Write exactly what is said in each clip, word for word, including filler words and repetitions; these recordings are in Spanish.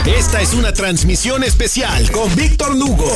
Esta es una transmisión especial con Víctor Lugo.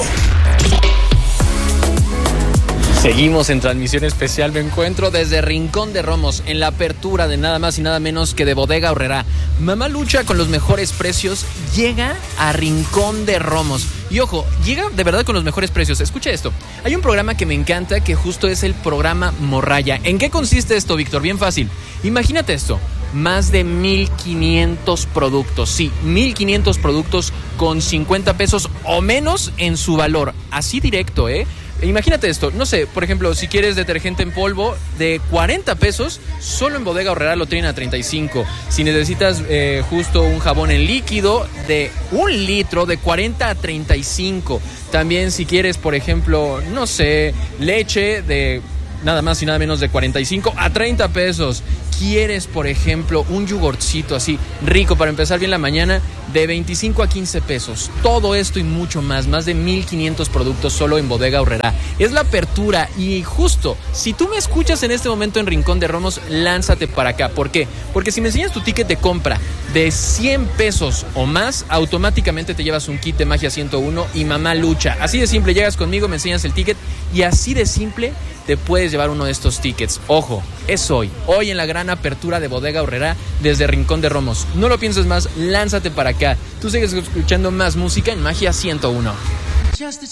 Seguimos en transmisión especial. Me encuentro desde Rincón de Romos, en la apertura de nada más y nada menos que de Bodega Aurrerá. Mamá Lucha, con los mejores precios, llega a Rincón de Romos. Y ojo, llega de verdad con los mejores precios. Escucha esto. Hay un programa que me encanta, que justo es el programa Morralla. ¿En qué consiste esto, Víctor? Bien fácil. Imagínate esto. Más de mil quinientos productos. Sí, mil quinientos productos con cincuenta pesos o menos en su valor. Así directo, ¿eh? Imagínate esto, no sé, por ejemplo, si quieres detergente en polvo de cuarenta pesos, solo en Bodega Aurrerá lo tienen a treinta y cinco. Si necesitas eh, justo un jabón en líquido de un litro, de cuarenta a treinta y cinco. También si quieres, por ejemplo, no sé, leche de nada más y nada menos de cuarenta y cinco a treinta pesos. Quieres, por ejemplo, un yogurcito así rico para empezar bien la mañana, de veinticinco a quince pesos. Todo esto y mucho más, más de mil quinientos productos solo en Bodega Aurrerá. Es la apertura y justo, si tú me escuchas en este momento en Rincón de Romos, lánzate para acá. ¿Por qué? Porque si me enseñas tu ticket de compra de cien pesos o más, automáticamente te llevas un kit de Magia ciento uno y Mamá Lucha. Así de simple, llegas conmigo, me enseñas el ticket y así de simple te puedes llevar uno de estos tickets. Ojo, es hoy, hoy en la gran apertura de Bodega Aurrerá desde Rincón de Romos. No lo pienses más, lánzate para acá. Tú sigues escuchando más música en Magia ciento uno.